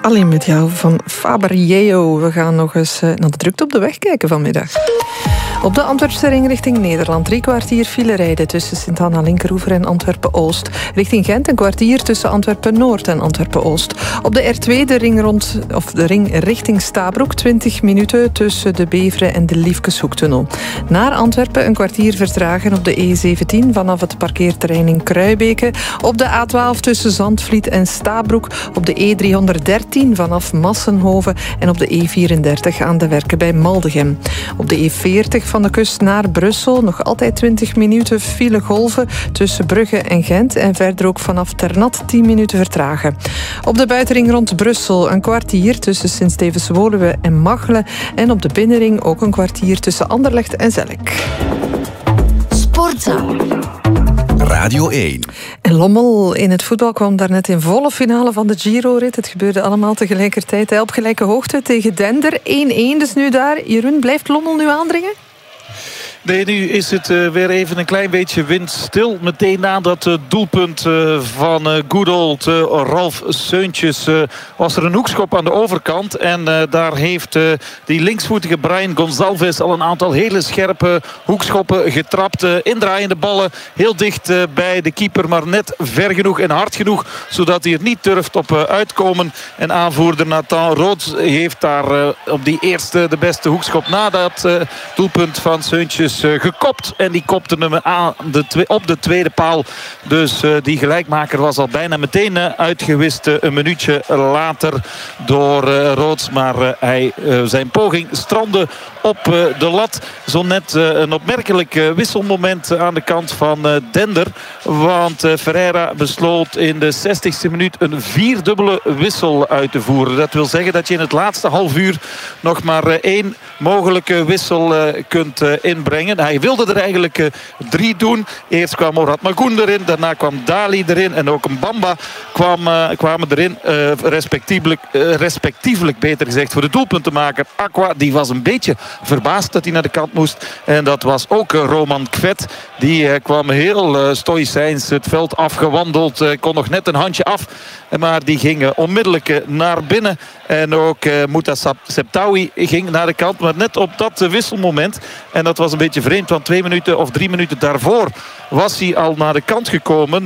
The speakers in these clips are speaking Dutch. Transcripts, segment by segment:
Alleen met jou van Faber-Yeo. We gaan nog eens naar de drukte op de weg kijken vanmiddag. Op de Antwerpse ring richting Nederland 3 kwartier file rijden tussen Sint-Anna-Linkeroever en Antwerpen-Oost. Richting Gent een kwartier tussen Antwerpen-Noord en Antwerpen-Oost. Op de R2 de ring richting Stabroek 20 minuten tussen de Beveren en de Liefkeshoektunnel. Naar Antwerpen een kwartier vertragen op de E17 vanaf het parkeerterrein in Kruibeke. Op de A12 tussen Zandvliet en Stabroek. Op de E313 vanaf Massenhoven en op de E34 aan de werken bij Maldegem. Op de E40 van de kust naar Brussel nog altijd 20 minuten file golven tussen Brugge en Gent en verder ook vanaf Ternat 10 minuten vertragen. Op de buitenring rond Brussel een kwartier tussen Sint-Stevens-Woluwe en Machelen en op de binnenring ook een kwartier tussen Anderlecht en Zelk. Sportza. Radio 1. En Lommel in het voetbal kwam daarnet in volle finale van de Giro-rit. Het gebeurde allemaal tegelijkertijd op gelijke hoogte tegen Dender. 1-1 dus nu daar. Jeroen, blijft Lommel nu aandringen? Nee, nu is het weer even een klein beetje windstil. Meteen na dat doelpunt van good old Ralf Seuntjes was er een hoekschop aan de overkant. En daar heeft die linksvoetige Brian Gonçalves al een aantal hele scherpe hoekschoppen getrapt. Indraaiende ballen heel dicht bij de keeper, maar net ver genoeg en hard genoeg, zodat hij er niet durft op uitkomen. En aanvoerder Nathan Roods heeft daar op die eerste de beste hoekschop na dat doelpunt van Seuntjes gekopt. En die kopte hem aan op de tweede paal. Dus die gelijkmaker was al bijna meteen uitgewist. Een minuutje later door Roods. Maar zijn poging strandde op de lat. Zo net een opmerkelijk wisselmoment aan de kant van Dender. Want Ferreira besloot in de 60ste minuut een vierdubbele wissel uit te voeren. Dat wil zeggen dat je in het laatste half uur nog maar 1 mogelijke wissel kunt inbrengen. Hij wilde er eigenlijk 3 doen. Eerst kwam Orad Magoen erin. Daarna kwam Dali erin. En ook een Bamba kwamen erin. Respectievelijk beter gezegd voor de doelpuntenmaker. Aqua, die was een beetje verbaasd dat hij naar de kant moest. En dat was ook Roman Kvet. Die kwam heel stoïcijns het veld afgewandeld. Kon nog net een handje af. Maar die ging onmiddellijk naar binnen. En ook Mouta Septaoui ging naar de kant. Maar net op dat wisselmoment. En dat was een beetje vreemd. Want 2 minuten of 3 minuten daarvoor was hij al naar de kant gekomen.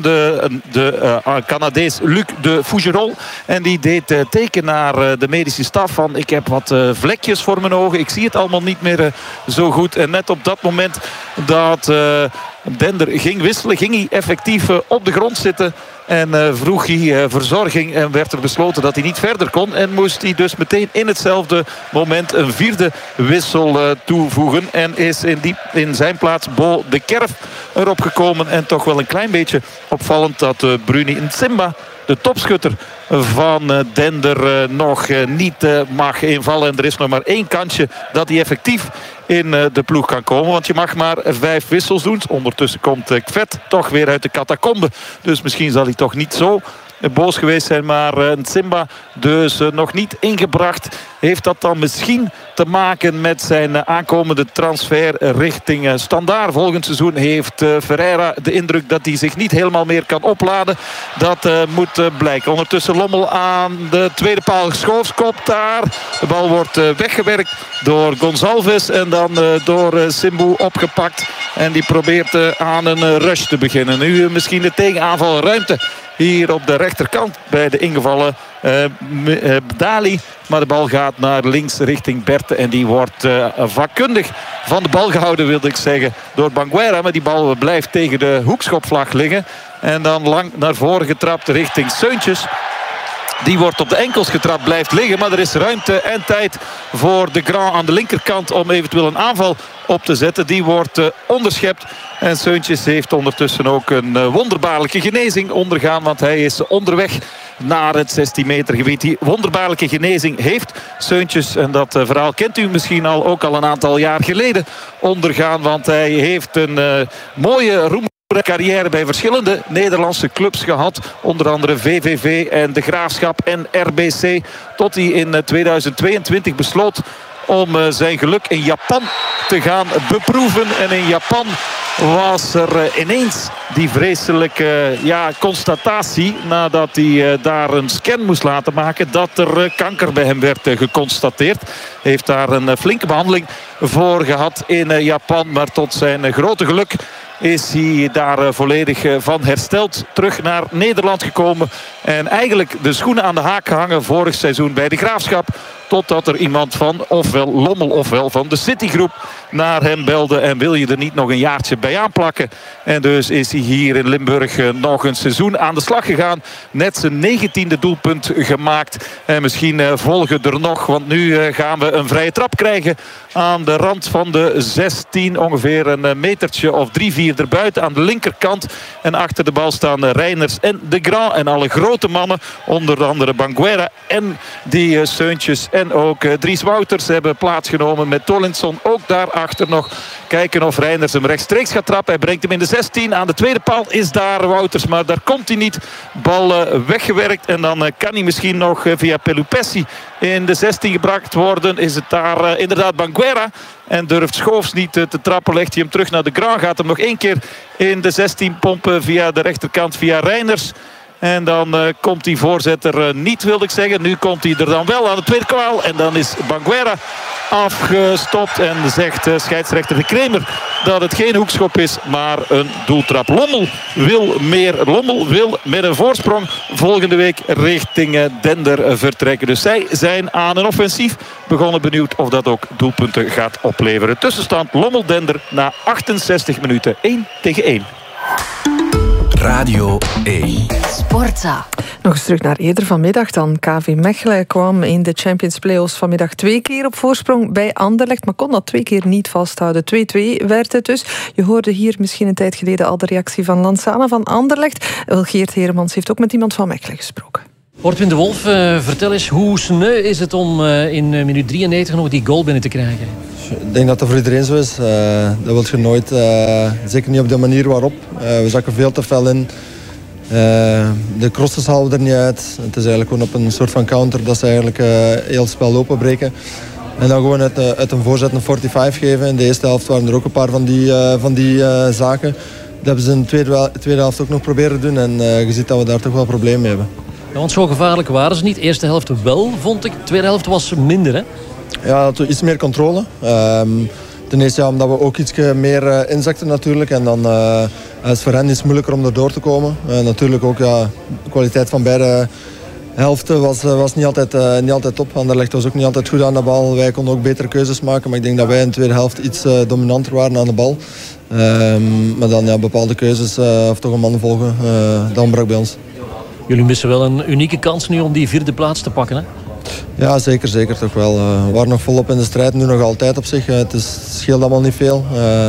De Canadees Luc de Fougerolles. En die deed teken naar de medische staf van: ik heb wat vlekjes voor mijn ogen. Ik zie het allemaal niet meer zo goed. En net op dat moment dat Dender ging wisselen, ging hij effectief op de grond zitten. En vroeg hij verzorging en werd er besloten dat hij niet verder kon. En moest hij dus meteen in hetzelfde moment een 4e wissel toevoegen. En is in zijn plaats Bo de Kerf erop gekomen. En toch wel een klein beetje opvallend dat Bruni Nsimba, de topschutter van Dender, nog niet mag invallen. En er is nog maar 1 kansje dat hij effectief in de ploeg kan komen. Want je mag maar 5 wissels doen. Ondertussen komt Kvet toch weer uit de catacombe. Dus misschien zal hij toch niet zo boos geweest zijn. Maar Nsimba dus nog niet ingebracht. Heeft dat dan misschien te maken met zijn aankomende transfer richting Standaard? Volgend seizoen heeft Ferreira de indruk dat hij zich niet helemaal meer kan opladen. Dat moet blijken. Ondertussen Lommel aan de tweede paal. Schoofskop daar. De bal wordt weggewerkt door Gonçalves. En dan door Simbu opgepakt. En die probeert aan een rush te beginnen. Nu misschien de tegenaanval ruimte hier op de rechterkant bij de ingevallen Dali. Maar de bal gaat naar links richting Berthe. En die wordt vakkundig van de bal gehouden, wilde ik zeggen, door Banguera. Maar die bal blijft tegen de hoekschopvlag liggen. En dan lang naar voren getrapt richting Seuntjes. Die wordt op de enkels getrapt, blijft liggen. Maar er is ruimte en tijd voor de Grand aan de linkerkant om eventueel een aanval op te zetten. Die wordt onderschept. En Seuntjes heeft ondertussen ook een wonderbaarlijke genezing ondergaan. Want hij is onderweg naar het 16 meter gebied. Die wonderbaarlijke genezing heeft Seuntjes. En dat verhaal kent u misschien ook al een aantal jaar geleden ondergaan. Want hij heeft een mooie carrière bij verschillende Nederlandse clubs gehad. Onder andere VVV en De Graafschap en RBC. Tot hij in 2022 besloot om zijn geluk in Japan te gaan beproeven. En in Japan was er ineens die vreselijke constatatie, nadat hij daar een scan moest laten maken, dat er kanker bij hem werd geconstateerd. Hij heeft daar een flinke behandeling voor gehad in Japan, maar tot zijn grote geluk is hij daar volledig van hersteld. Terug naar Nederland gekomen. En eigenlijk de schoenen aan de haak gehangen vorig seizoen bij de Graafschap. Totdat er iemand van ofwel Lommel ofwel van de Citygroep naar hem belde. En wil je er niet nog een jaartje bij aanplakken? En dus is hij hier in Limburg nog een seizoen aan de slag gegaan. Net zijn 19e doelpunt gemaakt. En misschien volgen er nog. Want nu gaan we een vrije trap krijgen aan de rand van de 16. Ongeveer een metertje of 3-4 erbuiten aan de linkerkant. En achter de bal staan Reiners en De Grand. En alle grote mannen. Onder andere Banguera en die Seuntjes. En ook Dries Wouters hebben plaatsgenomen met Tollinson. Ook daarachter nog kijken of Reiners hem rechtstreeks gaat trappen. Hij brengt hem in de 16. Aan de tweede paal is daar Wouters. Maar daar komt hij niet. Bal weggewerkt. En dan kan hij misschien nog via Pelupessi in de 16 gebracht worden. Is het daar inderdaad Banguera. En durft Schoofs niet te trappen. Legt hij hem terug naar De Grand. Gaat hem nog één keer in de 16 pompen via de rechterkant via Reiners. En dan komt die voorzetter niet, wilde ik zeggen. Nu komt hij er dan wel aan de tweede paal. En dan is Banguera afgestopt. En zegt scheidsrechter De Kremer dat het geen hoekschop is, maar een doeltrap. Lommel wil meer. Lommel wil met een voorsprong volgende week richting Dender vertrekken. Dus zij zijn aan een offensief begonnen. Benieuwd of dat ook doelpunten gaat opleveren. Tussenstand Lommel-Dender na 68 minuten 1-1. Radio 1. Sportza. Nog eens terug naar eerder vanmiddag dan. KV Mechelen kwam in de Champions Playoffs vanmiddag 2 keer op voorsprong bij Anderlecht, maar kon dat 2 keer niet vasthouden. 2-2 werd het dus. Je hoorde hier misschien een tijd geleden al de reactie van Lansana van Anderlecht. Geert Heremans heeft ook met iemand van Mechelen gesproken. Wortwin de Wolf, vertel eens, hoe sneu is het om in minuut 93 nog die goal binnen te krijgen? Ik denk dat dat voor iedereen zo is. Dat wil je nooit. Zeker niet op de manier waarop. We zakken veel te fel in. De crosses halen we er niet uit. Het is eigenlijk gewoon op een soort van counter dat ze eigenlijk heel het spel openbreken. En dan gewoon uit een voorzet een 45 geven. In de eerste helft waren er ook een paar van die zaken. Dat hebben ze in de tweede helft ook nog proberen doen. En je ziet dat we daar toch wel problemen mee hebben. Ja, want zo gevaarlijk waren ze niet. De eerste helft wel, vond ik. De tweede helft was minder, hè? Ja, iets meer controle. Ten eerste omdat we ook iets meer inzakten natuurlijk. En dan is het voor hen iets moeilijker om erdoor te komen. Natuurlijk ook de kwaliteit van beide helften was niet altijd top. Anderlecht was ook niet altijd goed aan de bal. Wij konden ook betere keuzes maken. Maar ik denk dat wij in de tweede helft iets dominanter waren aan de bal. Maar dan bepaalde keuzes of toch een man volgen, dat ontbrak bij ons. Jullie missen wel een unieke kans nu om die 4e plaats te pakken, hè? Ja, zeker toch wel. We waren nog volop in de strijd, nu nog altijd op zich. Het scheelt allemaal niet veel.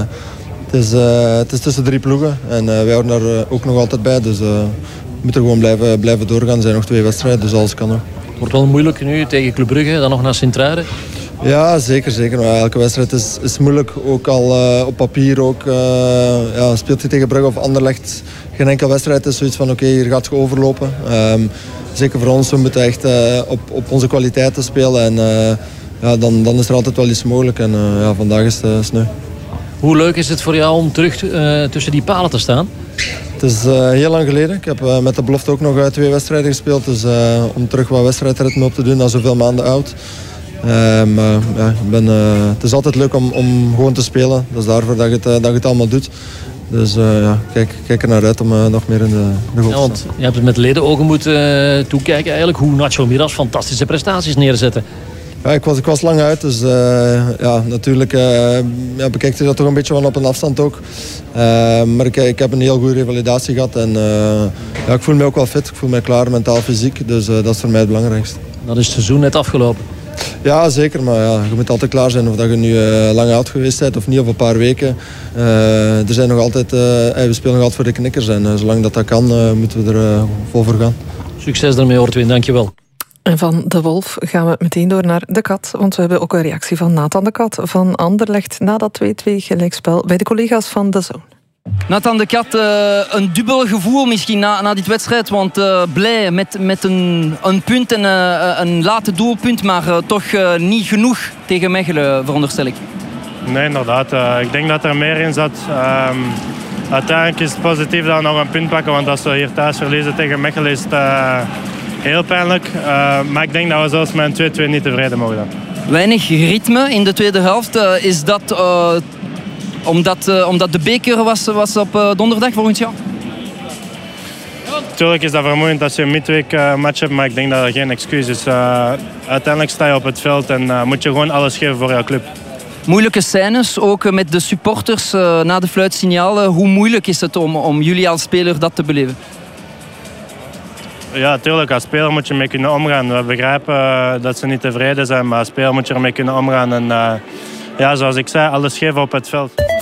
Het is tussen 3 ploegen en wij horen daar ook nog altijd bij. Dus we moeten gewoon blijven doorgaan. Er zijn nog 2 wedstrijden, dus alles kan nog. Het wordt wel moeilijk nu tegen Club Brugge, dan nog naar Sint-Truiden. Ja, zeker. Maar elke wedstrijd is moeilijk. Ook al op papier. Speelt je tegen Brugge of Anderlecht, geen enkele wedstrijd is zoiets van oké, hier gaat je overlopen. Zeker voor ons, we moeten echt op onze kwaliteiten spelen. En dan is er altijd wel iets mogelijk. En vandaag is het sneu. Hoe leuk is het voor jou om terug tussen die palen te staan? Het is heel lang geleden. Ik heb met de belofte ook nog 2 wedstrijden gespeeld. Dus om terug wat wedstrijdritme op te doen na zoveel maanden oud. Het is altijd leuk om gewoon te spelen. Dat is daarvoor dat je het allemaal doet. Dus kijk er naar uit om nog meer in de goal te staan. Want je hebt het met ledenogen moeten toekijken eigenlijk hoe Nacho Miras fantastische prestaties neerzette. Ja, ik was lang uit, dus natuurlijk bekijkt hij dat toch een beetje van op een afstand ook. Maar ik heb een heel goede revalidatie gehad en ik voel me ook wel fit. Ik voel me klaar, mentaal, fysiek, dus dat is voor mij het belangrijkste. Dat is het seizoen net afgelopen. Ja, zeker, maar je moet altijd klaar zijn of dat je nu lang oud geweest bent of niet, of een paar weken. Er zijn nog altijd, we spelen nog altijd voor de knikkers en zolang dat kan, moeten we er vol voor gaan. Succes daarmee, Ortwin, dankjewel. En van de Wolf gaan we meteen door naar de Kat. Want we hebben ook een reactie van Nathan de Kat van Anderlecht na dat 2-2 gelijkspel bij de collega's van DAZN. Nathan de Cat, een dubbel gevoel misschien na dit wedstrijd. Want blij met een punt en een late doelpunt. Maar toch niet genoeg tegen Mechelen, veronderstel ik. Nee, inderdaad. Ik denk dat er meer in zat. Uiteindelijk is het positief dat we nog een punt pakken. Want als we hier thuis verliezen tegen Mechelen is het heel pijnlijk. Maar ik denk dat we zelfs met een 2-2 niet tevreden mogen zijn. Weinig ritme in de tweede helft. Is dat omdat de beker was op donderdag volgend jaar? Natuurlijk is dat vermoeiend als je een midweek match hebt. Maar ik denk dat dat geen excuus is. Uiteindelijk sta je op het veld en moet je gewoon alles geven voor jouw club. Moeilijke scènes, ook met de supporters na de fluitsignalen. Hoe moeilijk is het om jullie als speler dat te beleven? Ja, natuurlijk. Als speler moet je ermee kunnen omgaan. We begrijpen dat ze niet tevreden zijn, maar als speler moet je ermee kunnen omgaan. En zoals ik zei, alles geven op het veld.